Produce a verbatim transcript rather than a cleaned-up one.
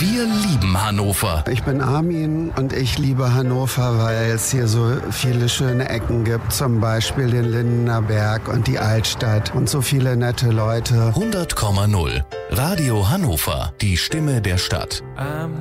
Wir lieben Hannover. Ich bin Armin und ich liebe Hannover, weil es hier so viele schöne Ecken gibt. Zum Beispiel den Lindener Berg und die Altstadt und so viele nette Leute. hundert Komma null. Radio Hannover. Die Stimme der Stadt. I'm